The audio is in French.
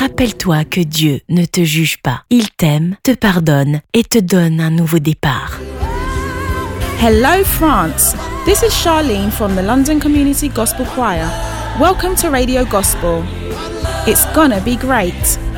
rappelle-toi que Dieu ne te juge pas. Il t'aime, te pardonne et te donne un nouveau départ. Hello France, this is Charlene from the London Community Gospel Choir. Welcome to Radio Gospel. It's gonna be great.